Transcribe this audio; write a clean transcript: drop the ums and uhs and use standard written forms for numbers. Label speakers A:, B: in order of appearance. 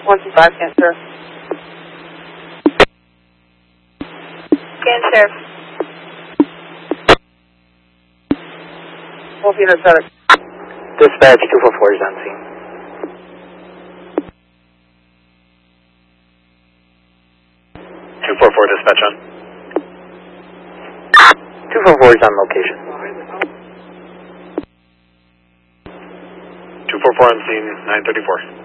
A: 125, cancer.
B: Cancer.
A: Wolf unit 7.
C: Dispatch 244 is on scene.
D: 244 dispatch on.
C: 244 is on location.
D: 244 on scene, 934.